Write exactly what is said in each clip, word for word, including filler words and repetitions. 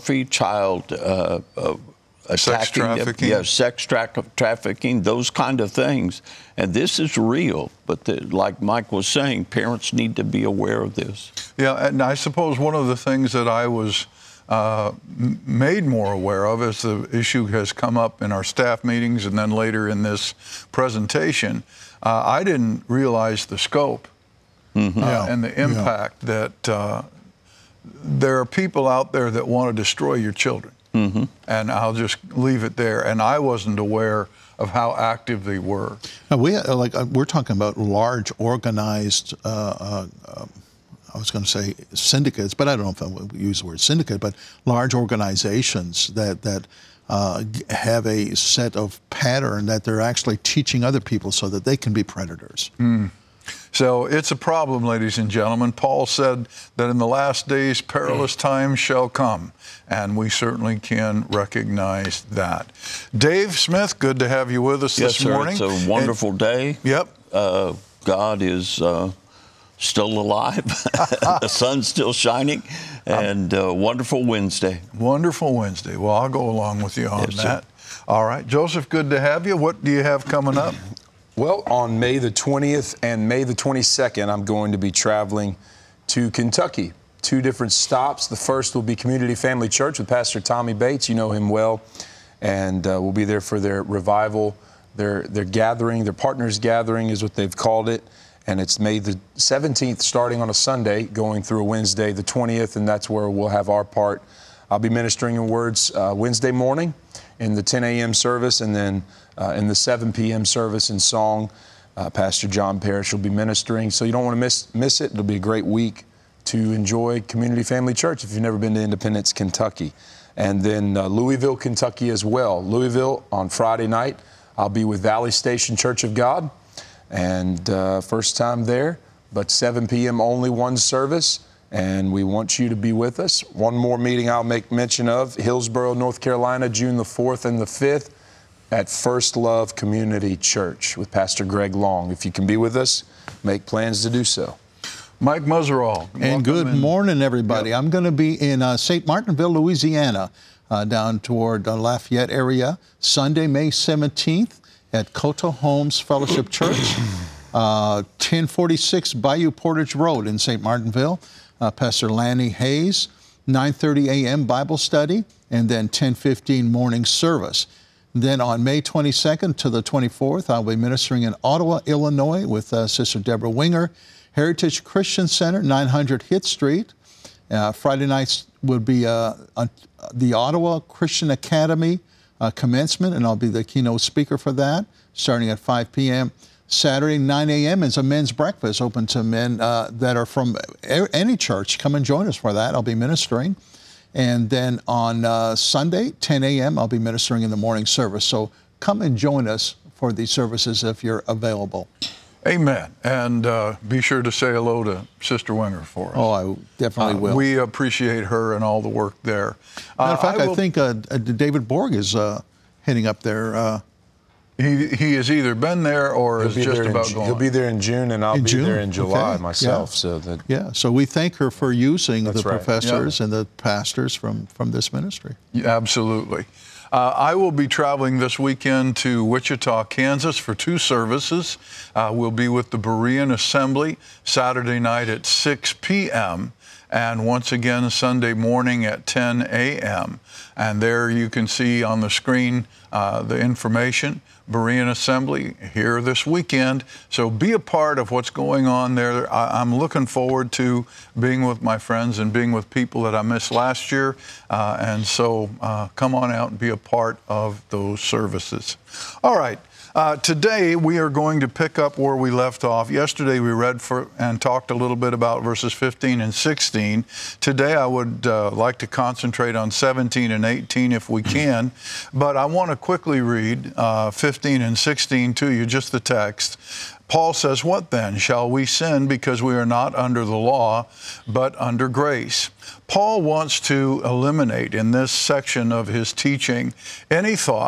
pornography, child uh, uh, attacking, sex trafficking, yeah, sex tra- trafficking, those kind of things. And this is real. But the, like Mike was saying, parents need to be aware of this. Yeah, and I suppose one of the things that I was uh, made more aware of as the issue has come up in our staff meetings and then later in this presentation, uh, I didn't realize the scope mm-hmm. uh, yeah. and the impact yeah. that uh, there are people out there that want to destroy your children. Mm-hmm. And I'll just leave it there. And I wasn't aware of how active they were. Now we like we're talking about large organized. Uh, uh, um, I was going to say syndicates, but I don't know if I would use the word syndicate. But large organizations that that uh, have a set of pattern that they're actually teaching other people so that they can be predators. Mm. So it's a problem, ladies and gentlemen. Paul said that in the last days perilous times shall come, and we certainly can recognize that. Dave Smith, good to have you with us yes, this sir. morning. It's a wonderful and, day. Yep. Uh, God is uh, still alive. The sun's still shining, and uh, wonderful Wednesday. Wonderful Wednesday. Well, I'll go along with you on yes, that. Sir. All right. Joseph, good to have you. What do you have coming up? Well, on May the twentieth and May the twenty-second, I'm going to be traveling to Kentucky. Two different stops. The first will be Community Family Church with Pastor Tommy Bates. You know him well. And uh, we'll be there for their revival, their, their gathering, their partners gathering is what they've called it. And it's May the seventeenth, starting on a Sunday, going through a Wednesday, the twentieth, and that's where we'll have our part. I'll be ministering in words uh, Wednesday morning in the ten a.m. service, and then uh, in the seven p.m. service in song. Uh, Pastor John Parrish will be ministering, so you don't want to miss miss it. It'll be a great week to enjoy Community Family Church if you've never been to Independence, Kentucky. And then uh, Louisville, Kentucky as well. Louisville on Friday night, I'll be with Valley Station Church of God, and uh, first time there, but seven p.m. only one service. And we want you to be with us. One more meeting I'll make mention of, Hillsborough, North Carolina, June the fourth and the fifth at First Love Community Church with Pastor Greg Long. If you can be with us, make plans to do so. Mike Muzzerall. And good in. morning, everybody. Yep. I'm going to be in uh, Saint Martinville, Louisiana, uh, down toward the Lafayette area, Sunday, May seventeenth at Coteau Homes Fellowship Church, uh, ten forty-six Bayou Portage Road in Saint Martinville. Uh, Pastor Lanny Hayes, nine thirty a.m. Bible study, and then ten fifteen morning service. Then on May twenty-second to the twenty-fourth, I'll be ministering in Ottawa, Illinois with uh, Sister Deborah Winger, Heritage Christian Center, nine hundred Hitt Street. Uh, Friday nights would be uh, uh, the Ottawa Christian Academy uh, commencement, and I'll be the keynote speaker for that, starting at five p.m. Saturday, nine a.m. is a men's breakfast open to men uh, that are from any church. Come and join us for that. I'll be ministering. And then on uh, Sunday, ten a.m., I'll be ministering in the morning service. So come and join us for these services if you're available. Amen. And uh, be sure to say hello to Sister Winger for us. Oh, I definitely uh, will. We appreciate her and all the work there. Matter of fact, uh, I, I think uh, David Borg is uh, heading up there. Uh, He he has either been there or he'll is just about in, going. He'll be there in June, and I'll in be June? there in July okay. myself. Yeah. So that yeah. So we thank her for using That's the right. professors yeah. and the pastors from from this ministry. Yeah, absolutely. Uh, I will be traveling this weekend to Wichita, Kansas for two services. Uh, we'll be with the Berean Assembly Saturday night at six p.m. and once again Sunday morning at ten a.m. And there you can see on the screen uh, the information. Berean Assembly here this weekend. So be a part of what's going on there. I, I'm looking forward to being with my friends and being with people that I missed last year. Uh, and so uh, come on out and be a part of those services. All right. Uh, today, we are going to pick up where we left off. Yesterday, we read for and talked a little bit about verses fifteen and sixteen. Today, I would uh, like to concentrate on seventeen and eighteen if we can. But I want to quickly read uh, fifteen and sixteen to you, just the text. Paul says, "What then? Shall we sin because we are not under the law, but under grace?" Paul wants to eliminate in this section of his teaching any thought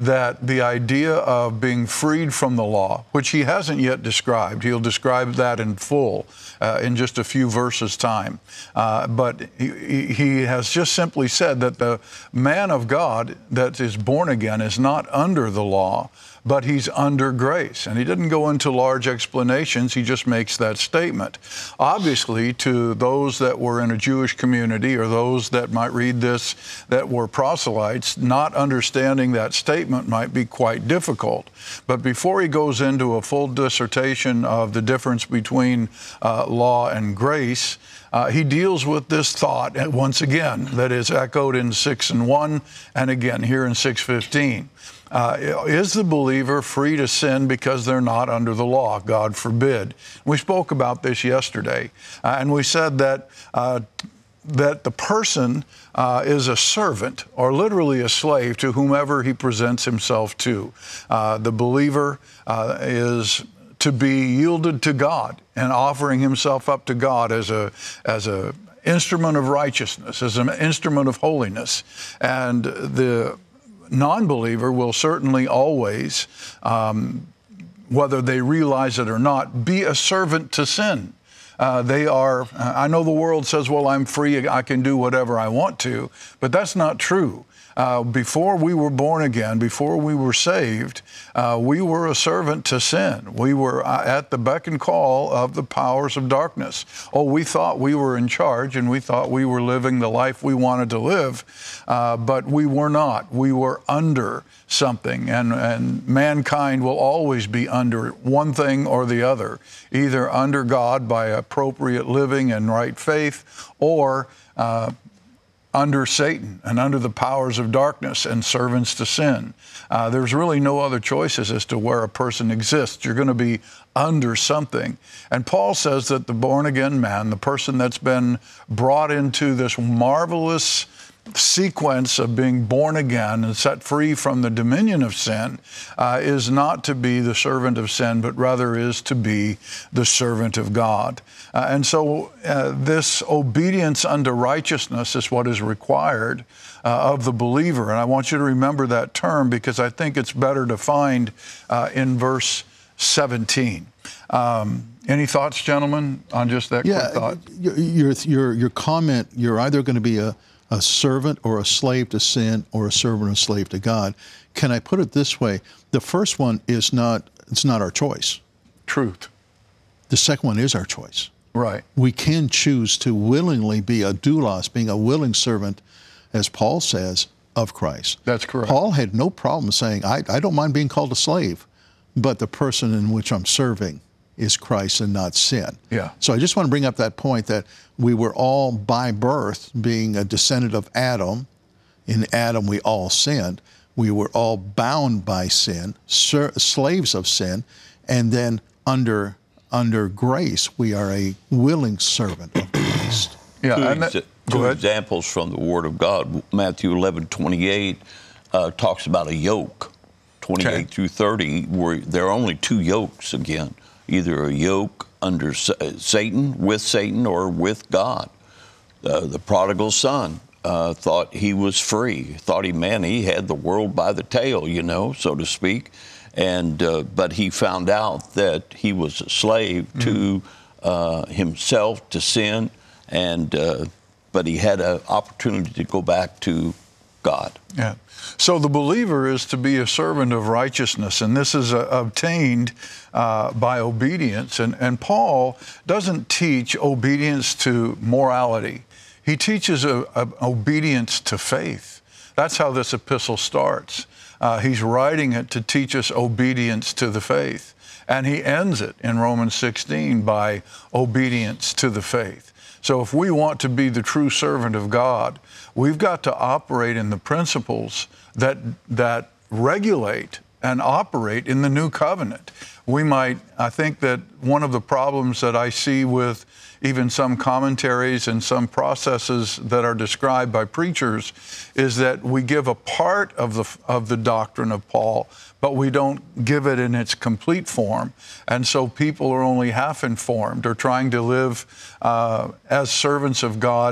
that the idea of being freed from the law, which he hasn't yet described, he'll describe that in full uh, in just a few verses' time. Uh, but he, he has just simply said that the man of God that is born again is not under the law, but he's under grace. And he didn't go into large explanations, he just makes that statement. Obviously, to those that were in a Jewish community or those that might read this that were proselytes, not understanding that statement might be quite difficult. But before he goes into a full dissertation of the difference between uh, law and grace, Uh, he deals with this thought, and once again, that is echoed in six and one, and again here in six fifteen. Uh, is the believer free to sin because they're not under the law? God forbid. We spoke about this yesterday, uh, and we said that uh, that the person uh, is a servant, or literally a slave, to whomever he presents himself to. Uh, the believer uh, is to be yielded to God and offering himself up to God as a as a instrument of righteousness, as an instrument of holiness. And the non-believer will certainly always, um, whether they realize it or not, be a servant to sin. Uh, they are, I know the world says, well, I'm free, I can do whatever I want to, but that's not true. Uh, before we were born again, before we were saved, uh, we were a servant to sin. We were uh, at the beck and call of the powers of darkness. Oh, we thought we were in charge, and we thought we were living the life we wanted to live, uh, but we were not. We were under something, and, and mankind will always be under one thing or the other, either under God by appropriate living and right faith, or uh, under Satan and under the powers of darkness and servants to sin. Uh, there's really no other choices as to where a person exists. You're going to be under something. And Paul says that the born-again man, the person that's been brought into this marvelous sequence of being born again and set free from the dominion of sin, uh, is not to be the servant of sin, but rather is to be the servant of God. Uh, and so uh, this obedience unto righteousness is what is required uh, of the believer. And I want you to remember that term, because I think it's better defined uh, in verse seventeen. Um, any thoughts, gentlemen, on just that yeah, quick thought? Your, your, your, your comment, you're either going to be a a servant or a slave to sin, or a servant or a slave to God. Can I put it this way? The first one is not, it's not our choice. Truth. The second one is our choice. Right. We can choose to willingly be a doulos, being a willing servant, as Paul says, of Christ. That's correct. Paul had no problem saying, I, I don't mind being called a slave, but the person in which I'm serving is Christ and not sin. Yeah. So I just want to bring up that point that we were all by birth, being a descendant of Adam. In Adam we all sinned. We were all bound by sin, ser- slaves of sin, and then under under grace we are a willing servant of Christ. Yeah. Two, And that, exa- go two ahead. examples from the Word of God. Matthew eleven twenty-eight uh, talks about a yoke. twenty-eight Okay. through thirty, where there are only two yokes again. Either a yoke under Satan, with Satan, or with God. Uh, the prodigal son uh, thought he was free, thought he, man, he had the world by the tail, you know, so to speak. And uh, but he found out that he was a slave mm-hmm. to uh, himself, to sin, and uh, but he had an opportunity to go back to God. Yeah. So the believer is to be a servant of righteousness, and this is uh, obtained uh, by obedience. And, and Paul doesn't teach obedience to morality. He teaches a, a obedience to faith. That's how this epistle starts. Uh, he's writing it to teach us obedience to the faith. And he ends it in Romans sixteen by obedience to the faith. So if we want to be the true servant of God, we've got to operate in the principles that that regulate and operate in the new covenant. We might, I think that one of the problems that I see with even some commentaries and some processes that are described by preachers is that we give a part of the of the doctrine of Paul, but we don't give it in its complete form. And so people are only half informed or trying to live uh, as servants of God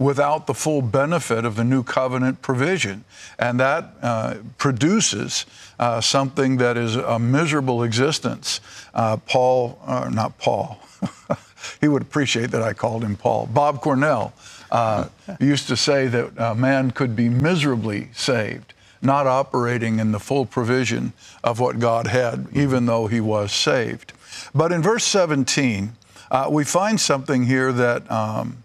without the full benefit of the new covenant provision. And that uh, produces uh, something that is a miserable existence. Uh, Paul, uh, not Paul, he would appreciate that I called him Paul. Bob Cornell uh, used to say that a man could be miserably saved, not operating in the full provision of what God had, even though he was saved. But in verse seventeen, uh, we find something here that um,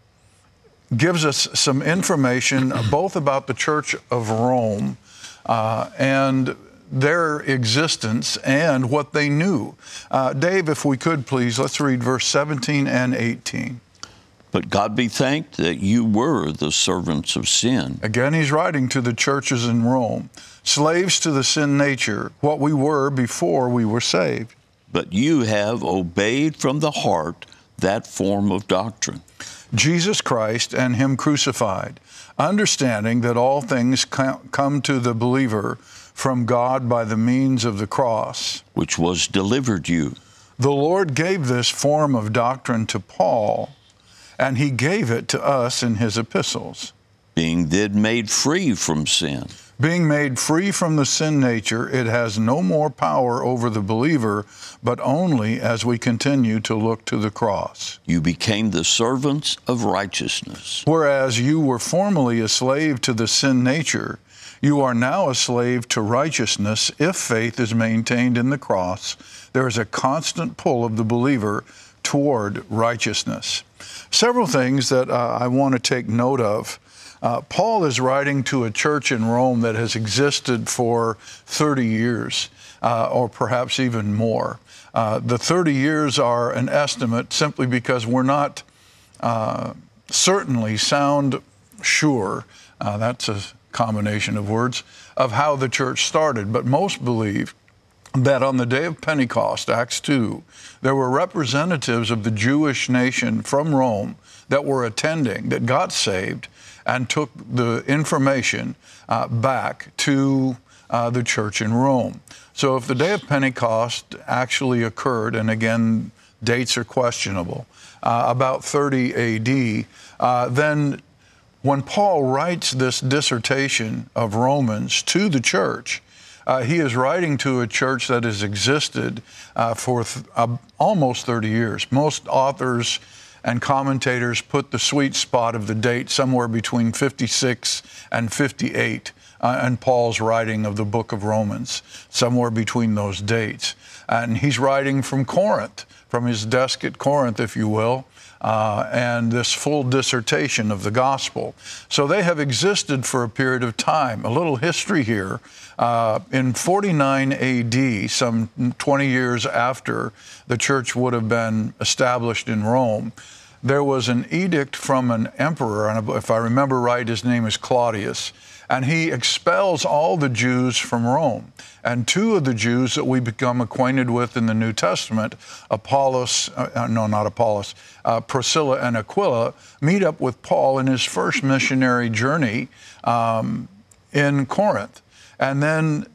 gives us some information both about the Church of Rome uh, and their existence and what they knew. Uh, Dave, if we could please, let's read verse seventeen and eighteen. But God be thanked that you were the servants of sin. Again, he's writing to the churches in Rome, slaves to the sin nature, what we were before we were saved. But you have obeyed from the heart that form of doctrine, Jesus Christ and him crucified, understanding that all things come to the believer from God by the means of the cross, which was delivered you. The Lord gave this form of doctrine to Paul, and he gave it to us in his epistles. Being then made free from sin. Being made free from the sin nature, it has no more power over the believer, but only as we continue to look to the cross. You became the servants of righteousness. Whereas you were formerly a slave to the sin nature, you are now a slave to righteousness if faith is maintained in the cross. There is a constant pull of the believer toward righteousness. Several things that uh, I want to take note of. Uh, Paul is writing to a church in Rome that has existed for thirty years, uh, or perhaps even more. Uh, the thirty years are an estimate simply because we're not uh, certainly sound sure, uh, that's a combination of words, of how the church started. But most believe that on the day of Pentecost, Acts two, there were representatives of the Jewish nation from Rome that were attending, that got saved, and took the information uh, back to uh, the church in Rome. So if the day of Pentecost actually occurred, and again, dates are questionable, uh, about thirty A D, uh, then when Paul writes this dissertation of Romans to the church, uh, he is writing to a church that has existed uh, for th- uh, almost thirty years. Most authors and commentators put the sweet spot of the date somewhere between fifty-six and fifty-eight uh, in Paul's writing of the book of Romans, somewhere between those dates. And he's writing from Corinth, from his desk at Corinth, if you will, uh, and this full dissertation of the gospel. So they have existed for a period of time. A little history here. Uh, in forty-nine A D, some twenty years after the church would have been established in Rome, there was an edict from an emperor, and if I remember right, his name is Claudius, and he expels all the Jews from Rome. And two of the Jews that we become acquainted with in the New Testament, Apollos, uh, no, not Apollos, uh, Priscilla and Aquila, meet up with Paul in his first missionary journey um, in Corinth. And then